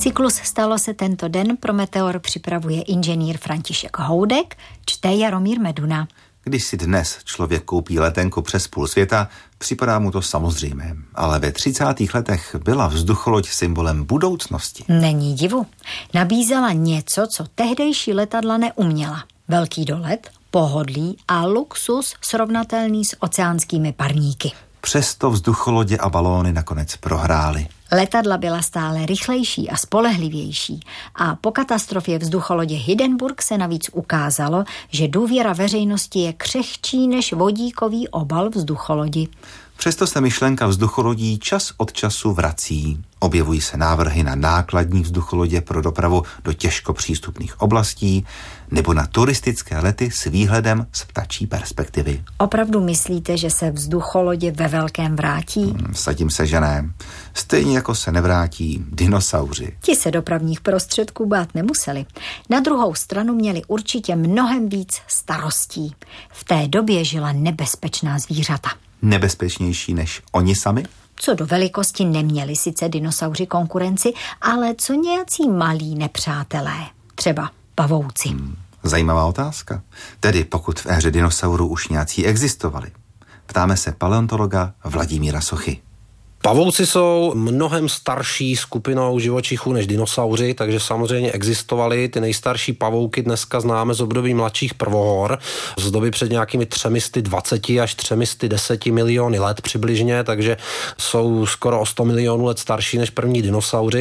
Cyklus Stalo se tento den pro Meteor připravuje inženýr František Houdek, čte Jaromír Meduna. Když si dnes člověk koupí letenku přes půl světa, připadá mu to samozřejmé, ale ve 30. letech byla vzducholoď symbolem budoucnosti. Není divu. Nabízela něco, co tehdejší letadla neuměla. Velký dolet, pohodlí a luxus srovnatelný s oceánskými parníky. Přesto vzducholodě a balóny nakonec prohrály. Letadla byla stále rychlejší a spolehlivější a po katastrofě vzducholodě Hindenburg se navíc ukázalo, že důvěra veřejnosti je křehčí než vodíkový obal vzducholodi. Přesto se myšlenka vzducholodí čas od času vrací. Objevují se návrhy na nákladní vzducholodě pro dopravu do těžko přístupných oblastí nebo na turistické lety s výhledem z ptačí perspektivy. Opravdu myslíte, že se vzducholodě ve velkém vrátí? Vsadím se, že ne. Stejně jako se nevrátí dinosauři. Ti se dopravních prostředků bát nemuseli. Na druhou stranu měli určitě mnohem víc starostí. V té době žila nebezpečná zvířata. Nebezpečnější než oni sami? Co do velikosti neměli sice dinosauři konkurenci, ale co nějací malí nepřátelé. Třeba pavouci. Zajímavá otázka. Tedy pokud v éře dinosaurů už nějací existovali. Ptáme se paleontologa Vladimíra Sochy. Pavouci jsou mnohem starší skupinou živočichů než dinosauři, takže samozřejmě existovaly. Ty nejstarší pavouky dneska známe z období mladších prvohor, z doby před nějakými 320 až 310 miliony let přibližně, takže jsou skoro o 100 milionů let starší než první dinosauři.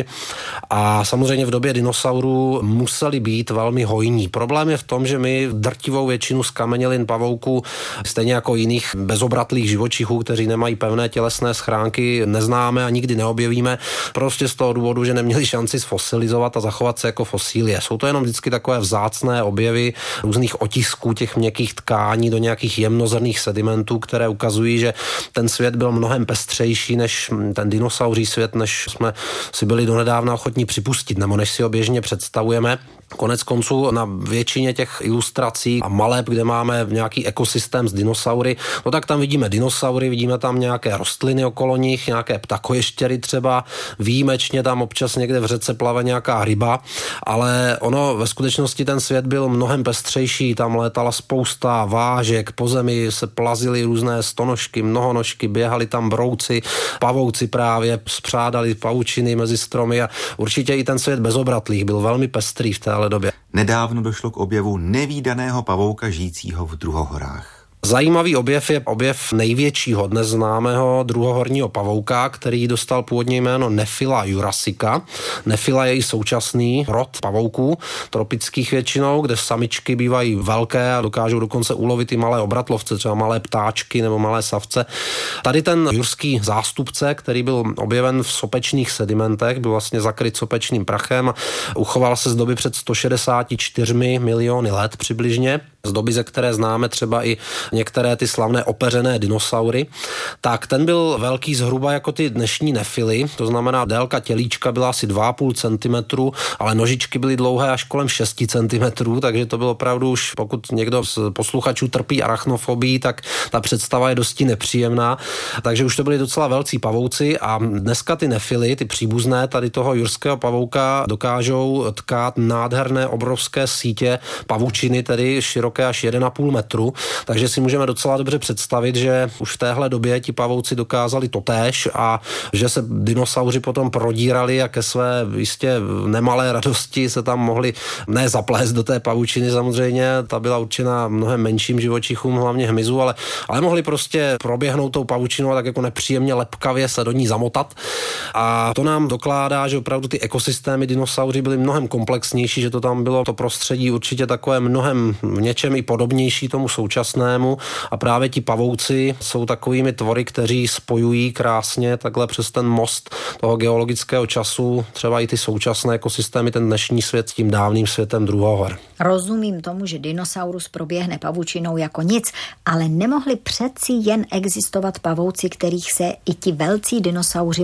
A samozřejmě v době dinosaurů museli být velmi hojní. Problém je v tom, že my drtivou většinu zkamenělin pavouků, stejně jako jiných bezobratlých živočichů, kteří nemají pevné tělesné schránky, neznáme a nikdy neobjevíme, prostě z toho důvodu, že neměli šanci sfosilizovat a zachovat se jako fosílie. Jsou to jenom vždycky takové vzácné objevy různých otisků těch měkkých tkání do nějakých jemnozrnných sedimentů, které ukazují, že ten svět byl mnohem pestřejší než ten dinosauří svět, než jsme si byli donedávna ochotní připustit, nebo než si ho běžně představujeme. Konec konců na většině těch ilustrací a maleb, kde máme nějaký ekosystém s dinosaury, no tak tam vidíme dinosaury, vidíme tam nějaké rostliny okolo nich, nějaké ptakoještěry třeba, výjimečně tam občas někde v řece plave nějaká ryba, ale ono ve skutečnosti ten svět byl mnohem pestřejší, tam létala spousta vážek, po zemi se plazily různé stonožky, mnohonožky, běhali tam brouci, pavouci právě spřádali pavučiny mezi stromy a určitě i ten svět bezobratlých byl velmi pestrý v téhle době. Nedávno došlo k objevu nevídaného pavouka žijícího v druhohorách. Zajímavý objev je objev největšího dnes známého druhohorního pavouka, který dostal původně jméno Nephila jurassica. Nephila je i současný rod pavouků, tropických většinou, kde samičky bývají velké a dokážou dokonce ulovit i malé obratlovce, třeba malé ptáčky nebo malé savce. Tady ten jurský zástupce, který byl objeven v sopečných sedimentech, byl vlastně zakryt sopečným prachem, uchoval se z doby před 164 miliony let přibližně, z doby, ze které známe třeba i některé ty slavné opeřené dinosaury, tak ten byl velký zhruba jako ty dnešní nefily, to znamená délka tělíčka byla asi 2,5 cm, ale nožičky byly dlouhé až kolem 6 cm, takže to bylo opravdu už, pokud někdo z posluchačů trpí arachnofobií, tak ta představa je dosti nepříjemná, takže už to byli docela velcí pavouci a dneska ty nefily, ty příbuzné tady toho jurského pavouka dokážou tkát nádherné obrovské sítě pavučiny, tedy široké až 1,5 metru, takže si můžeme docela dobře představit, že už v téhle době ti pavouci dokázali totéž a že se dinosauři potom prodírali a ke své jistě nemalé radosti se tam mohli ne zaplést do té pavučiny samozřejmě, ta byla určena mnohem menším živočichům, hlavně hmyzu, ale mohli prostě proběhnout tou pavučinou a tak jako nepříjemně lepkavě se do ní zamotat. A to nám dokládá, že opravdu ty ekosystémy dinosauři byly mnohem komplexnější, že to tam bylo to prostředí určitě takové mnohem v něčem i podobnější tomu současnému a právě ti pavouci jsou takovými tvory, kteří spojují krásně takhle přes ten most toho geologického času třeba i ty současné ekosystémy, ten dnešní svět s tím dávným světem druhohor. Rozumím tomu, že dinosaurus proběhne pavučinou jako nic, ale nemohli přeci jen existovat pavouci, kterých se i ti velcí dinosauři